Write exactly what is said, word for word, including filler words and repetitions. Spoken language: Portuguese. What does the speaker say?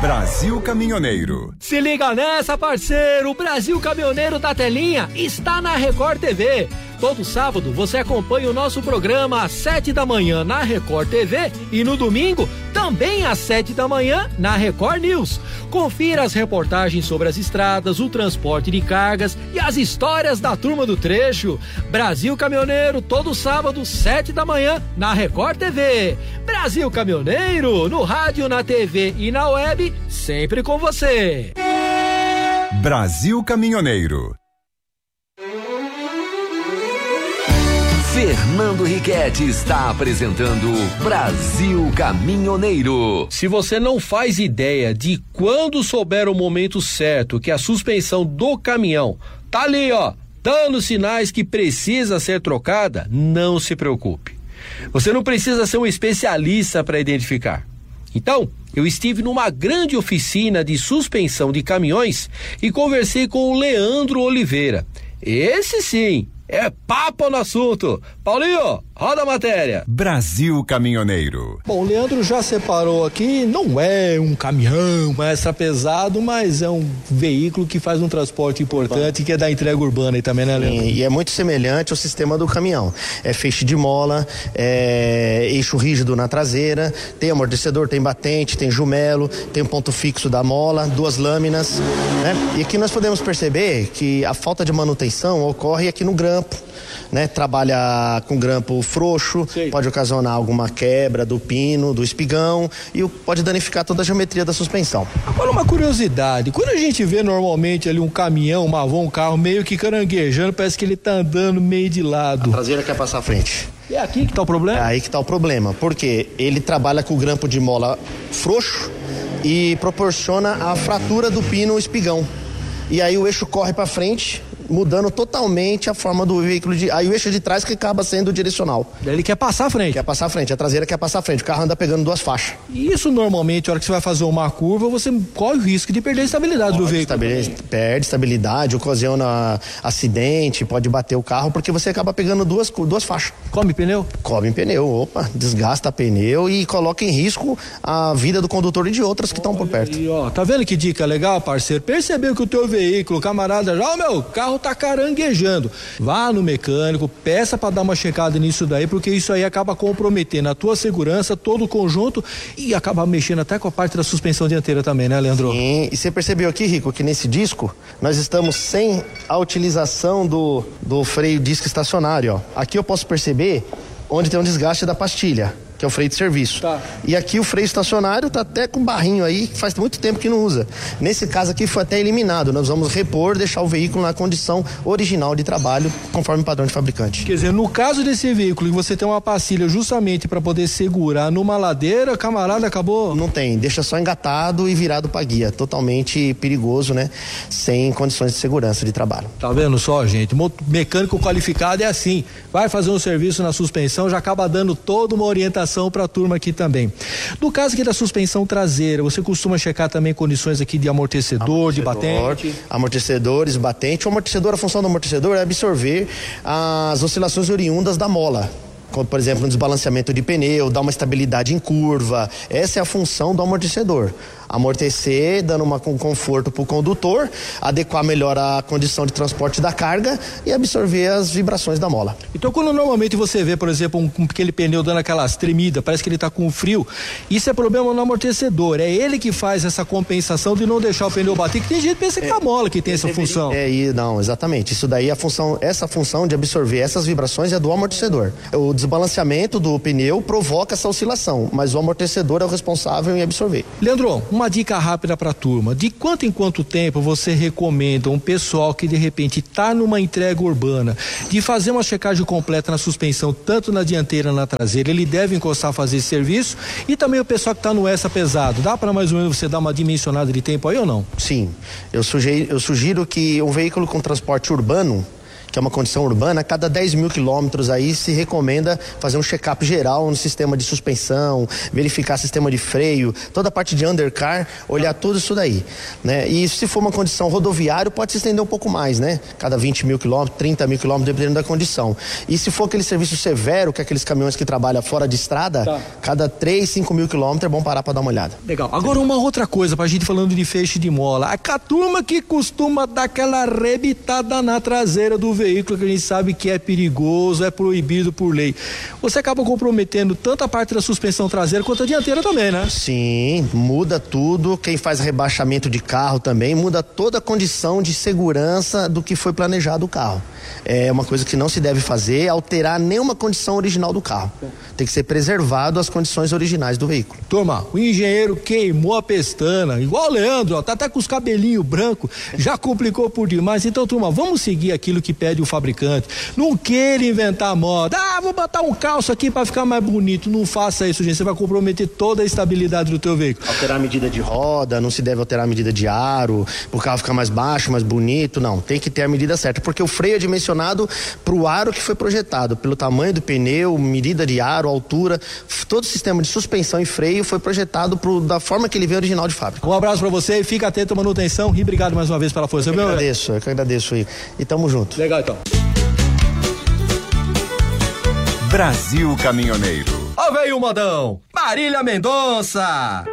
Brasil Caminhoneiro. Se liga nessa, parceiro, o Brasil Caminhoneiro da Telinha está na Record T V. Todo sábado você acompanha o nosso programa às sete da manhã na Record T V e no domingo também às sete da manhã na Record News. Confira as reportagens sobre as estradas, o transporte de cargas e as histórias da turma do trecho. Brasil Caminhoneiro, todo sábado, sete da manhã na Record T V. Brasil Caminhoneiro, no rádio, na T V e na web, sempre com você. Brasil Caminhoneiro. Fernando Riquetti está apresentando Brasil Caminhoneiro. Se você não faz ideia de quando souber o momento certo que a suspensão do caminhão tá ali, ó, dando sinais que precisa ser trocada, não se preocupe. Você não precisa ser um especialista para identificar. Então, eu estive numa grande oficina de suspensão de caminhões e conversei com o Leandro Oliveira. Esse sim é papo no assunto. Paulinho, roda a matéria. Brasil Caminhoneiro. Bom, o Leandro já separou aqui, não é um caminhão extra pesado, mas é um veículo que faz um transporte importante, que é da entrega urbana aí também, né, Leandro? Sim, e é muito semelhante ao sistema do caminhão. É feixe de mola, é eixo rígido na traseira, tem amortecedor, tem batente, tem jumelo, tem um ponto fixo da mola, duas lâminas, né? E aqui nós podemos perceber que a falta de manutenção ocorre aqui no grampo, né? Trabalha com grampo frouxo, Sim. pode ocasionar alguma quebra do pino, do espigão e pode danificar toda a geometria da suspensão. Agora uma curiosidade, quando a gente vê normalmente ali um caminhão, uma van, um carro meio que caranguejando, parece que ele tá andando meio de lado. A traseira quer passar à frente. É aqui que tá o problema? É aí que tá o problema, porque ele trabalha com o grampo de mola frouxo e proporciona a fratura do pino espigão. E aí o eixo corre para frente, mudando totalmente a forma do veículo. De, aí o eixo de trás que acaba sendo direcional. Ele quer passar à frente. Quer passar à frente, a traseira quer passar à frente. O carro anda pegando duas faixas. E isso normalmente, a hora que você vai fazer uma curva, você corre o risco de perder a estabilidade pode do veículo. Estabile- perde estabilidade, ocasiona acidente, pode bater o carro, porque você acaba pegando duas, duas faixas. Come pneu? Come pneu, opa, desgasta pneu e coloca em risco a vida do condutor e de outras que estão por perto. E ó, tá vendo que dica legal, parceiro? Percebeu que o teu veículo, camarada, já, o meu carro tá caranguejando. Vá no mecânico, peça para dar uma checada nisso daí, porque isso aí acaba comprometendo a tua segurança, todo o conjunto e acaba mexendo até com a parte da suspensão dianteira também, né, Leandro? Sim, e você percebeu aqui, Rico, que nesse disco nós estamos sem a utilização do, do freio disco estacionário, ó. Aqui eu posso perceber onde tem um desgaste da pastilha, que é o freio de serviço. Tá. E aqui o freio estacionário tá até com barrinho aí, que faz muito tempo que não usa. Nesse caso aqui foi até eliminado. Nós vamos repor, deixar o veículo na condição original de trabalho, conforme o padrão de fabricante. Quer dizer, no caso desse veículo, que você tem uma pastilha justamente para poder segurar numa ladeira, camarada, acabou? Não tem, deixa só engatado e virado para guia. Totalmente perigoso, né? Sem condições de segurança de trabalho. Tá vendo só, gente? Mecânico qualificado é assim. Vai fazer um serviço na suspensão, já acaba dando toda uma orientação para a turma aqui também. No caso aqui da suspensão traseira, você costuma checar também condições aqui de amortecedor, amortecedor de batente? Amortecedores, batente. O amortecedor, a função do amortecedor é absorver as oscilações oriundas da mola. Como, por exemplo, um desbalanceamento de pneu, dar uma estabilidade em curva. Essa é a função do amortecedor. Amortecer, dando uma, um conforto para o condutor, adequar melhor a condição de transporte da carga e absorver as vibrações da mola. Então, quando normalmente você vê, por exemplo, um, um aquele pneu dando aquelas tremidas, parece que ele está com frio, isso é problema no amortecedor. É ele que faz essa compensação de não deixar o pneu bater, que tem gente que pensa que é a mola que tem essa deveria, função. É, e não, exatamente. Isso daí, a função, essa função de absorver essas vibrações é do amortecedor. O desbalanceamento do pneu provoca essa oscilação, mas o amortecedor é o responsável em absorver. Leandro, uma dica rápida para a turma. De quanto em quanto tempo você recomenda um pessoal que de repente está numa entrega urbana de fazer uma checagem completa na suspensão, tanto na dianteira como na traseira? Ele deve encostar a fazer esse serviço? E também o pessoal que está no extra pesado, dá para mais ou menos você dar uma dimensionada de tempo aí ou não? Sim, eu sugiro, eu sugiro que um veículo com transporte urbano, que é uma condição urbana, a cada dez mil quilômetros aí se recomenda fazer um check-up geral no sistema de suspensão, verificar sistema de freio, toda a parte de undercar, olhar tudo isso daí, né? E se for uma condição rodoviária, pode se estender um pouco mais, né? Cada vinte mil quilômetros, trinta mil quilômetros, dependendo da condição. E se for aquele serviço severo, que é aqueles caminhões que trabalham fora de estrada, tá. cada três, cinco mil quilômetros é bom parar para dar uma olhada. Legal. Agora uma outra coisa, pra gente falando de feixe de mola, a turma que costuma dar aquela rebitada na traseira do veículo, que a gente sabe que é perigoso, é proibido por lei. Você acaba comprometendo tanto a parte da suspensão traseira quanto a dianteira também, né? Sim, muda tudo. Quem faz rebaixamento de carro também muda toda a condição de segurança do que foi planejado o carro. É uma coisa que não se deve fazer, alterar nenhuma condição original do carro. Tem que ser preservado as condições originais do veículo. Turma, o engenheiro queimou a pestana, igual o Leandro, ó, tá até com os cabelinhos brancos, já complicou por demais. Então, turma, vamos seguir aquilo que pede o fabricante. Não queira inventar moda. Ah, vou botar um calço aqui para ficar mais bonito. Não faça isso, gente. Você vai comprometer toda a estabilidade do teu veículo. Alterar a medida de roda, não se deve alterar a medida de aro, o carro ficar mais baixo, mais bonito, não. Tem que ter a medida certa, porque o freio é dimensionado para o aro que foi projetado, pelo tamanho do pneu, medida de aro, altura, todo o sistema de suspensão e freio foi projetado pro, da forma que ele veio original de fábrica. Um abraço para você e fica atento à manutenção e obrigado mais uma vez pela força. Eu que agradeço, eu que agradeço aí. E tamo junto. Legal, então. Brasil Caminhoneiro. Ó, veio o modão, Marília Mendonça.